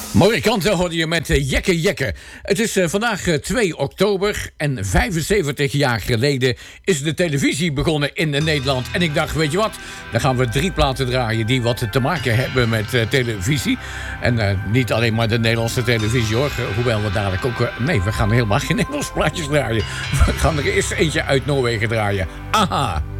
Mooie kanten hoorde je met Jekke Jekke. Het is vandaag 2 oktober en 75 jaar geleden is de televisie begonnen in Nederland. En ik dacht, weet je wat, dan gaan we 3 platen draaien die wat te maken hebben met televisie. En niet alleen maar de Nederlandse televisie hoor, hoewel we dadelijk ook... we gaan helemaal geen Nederlandse plaatjes draaien. We gaan er eerst eentje uit Noorwegen draaien. Aha!